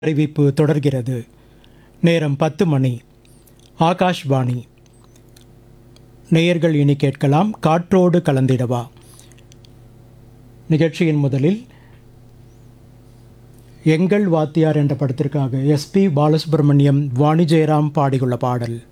அறிவிப்பு தொடர்கிறது. நேரம் 10 மணி. ஆகாஷ்வாணி. நேயர்கள் இனி கேட்கலாம் காற்றோடு கலந்திடவா. நிகழ்ச்சியின் முதலில் எங்கள் வாத்தியார் என்ற படத்திற்காக எஸ்பி பாலசுப்ரமணியம், வாணி ஜெயராம் பாடியுள்ள பாடல்.